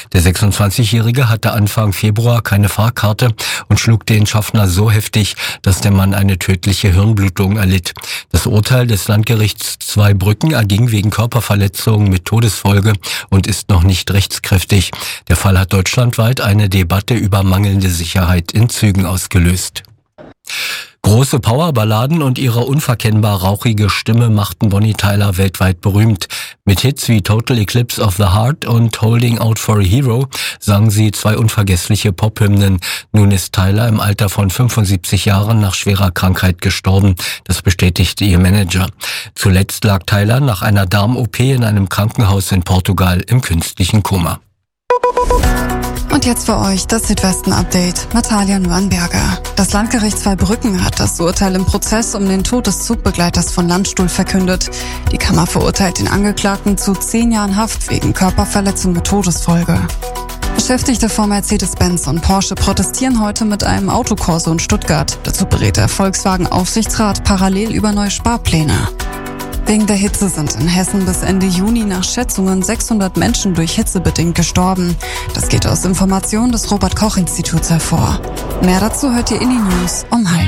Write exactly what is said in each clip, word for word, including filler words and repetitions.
Der sechsundzwanzigjährige hatte Anfang Februar keine Fahrkarte und schlug den Schaffner so heftig, dass der Mann eine tödliche Hirnblutung erlitt. Das Urteil des Landgerichts Zweibrücken erging wegen Körperverletzung mit Todesfolge und ist noch nicht rechtskräftig. Der Fall hat deutschlandweit eine Debatte über mangelnde Sicherheit in Zügen ausgelöst. Große Powerballaden und ihre unverkennbar rauchige Stimme machten Bonnie Tyler weltweit berühmt. Mit Hits wie Total Eclipse of the Heart und Holding Out for a Hero sang sie zwei unvergessliche Pophymnen. Nun ist Tyler im Alter von fünfundsiebzig Jahren nach schwerer Krankheit gestorben. Das bestätigte ihr Manager. Zuletzt lag Tyler nach einer Darm-O P in einem Krankenhaus in Portugal im künstlichen Koma. Und jetzt für euch das Südwesten-Update. Natalia Nürnberger. Das Landgericht Zweibrücken hat das Urteil im Prozess um den Tod des Zugbegleiters von Landstuhl verkündet. Die Kammer verurteilt den Angeklagten zu zehn Jahren Haft wegen Körperverletzung mit Todesfolge. Beschäftigte von Mercedes-Benz und Porsche protestieren heute mit einem Autokorso in Stuttgart. Dazu berät der Volkswagen-Aufsichtsrat parallel über neue Sparpläne. Wegen der Hitze sind in Hessen bis Ende Juni nach Schätzungen sechshundert Menschen durch Hitze bedingt gestorben. Das geht aus Informationen des Robert-Koch-Instituts hervor. Mehr dazu hört ihr in die News um halb.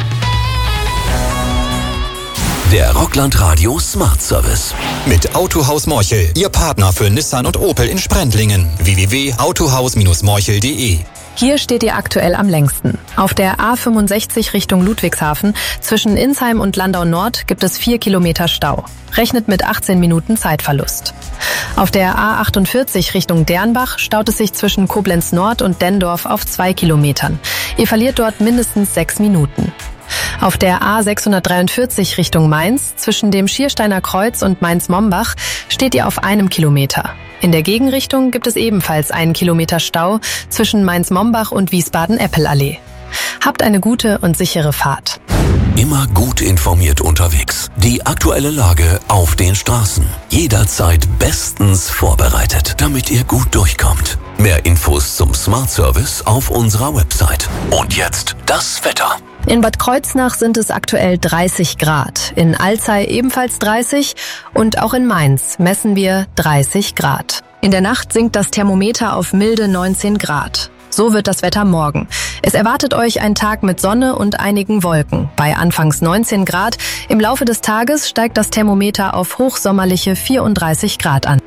Der Rockland Radio Smart Service. Mit Autohaus Morchel, Ihr Partner für Nissan und Opel in Sprendlingen. w w w punkt autohaus Bindestrich morchel punkt de. Hier steht ihr aktuell am längsten. Auf der A fünfundsechzig Richtung Ludwigshafen zwischen Insheim und Landau Nord gibt es vier Kilometer Stau. Rechnet mit achtzehn Minuten Zeitverlust. Auf der A achtundvierzig Richtung Dernbach staut es sich zwischen Koblenz Nord und Dendorf auf zwei Kilometern. Ihr verliert dort mindestens sechs Minuten. Auf der A sechshundertdreiundvierzig Richtung Mainz zwischen dem Schiersteiner Kreuz und Mainz-Mombach steht ihr auf einem Kilometer. In der Gegenrichtung gibt es ebenfalls einen Kilometer Stau zwischen Mainz-Mombach und Wiesbaden-Eppelallee. Habt eine gute und sichere Fahrt. Immer gut informiert unterwegs. Die aktuelle Lage auf den Straßen. Jederzeit bestens vorbereitet, damit ihr gut durchkommt. Mehr Infos zum Smart Service auf unserer Website. Und jetzt das Wetter. In Bad Kreuznach sind es aktuell dreißig Grad, in Alzey ebenfalls dreißig und auch in Mainz messen wir dreißig Grad. In der Nacht sinkt das Thermometer auf milde neunzehn Grad. So wird das Wetter morgen. Es erwartet euch ein Tag mit Sonne und einigen Wolken. Bei anfangs neunzehn Grad. Im Laufe des Tages steigt das Thermometer auf hochsommerliche vierunddreißig Grad an.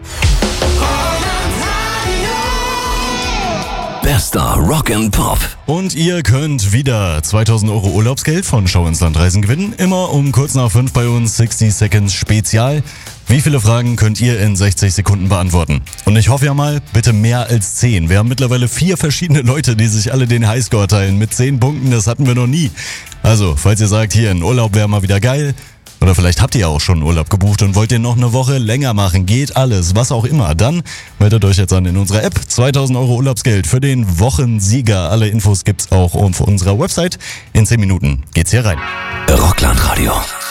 Bester Rock and Pop. Und ihr könnt wieder zweitausend Euro Urlaubsgeld von Schau ins Land Reisen gewinnen. Immer um kurz nach fünf bei uns sixty Seconds Spezial. Wie viele Fragen könnt ihr in sechzig Sekunden beantworten? Und ich hoffe ja mal, bitte mehr als zehn. Wir haben mittlerweile vier verschiedene Leute, die sich alle den Highscore teilen. Mit zehn Punkten, das hatten wir noch nie. Also, falls ihr sagt, hier ein Urlaub wäre mal wieder geil. Oder vielleicht habt ihr auch schon Urlaub gebucht und wollt ihr noch eine Woche länger machen. Geht alles, was auch immer. Dann meldet euch jetzt an in unserer App. zweitausend Euro Urlaubsgeld für den Wochensieger. Alle Infos gibt's auch auf unserer Website. In zehn Minuten geht's hier rein. Rockland Radio.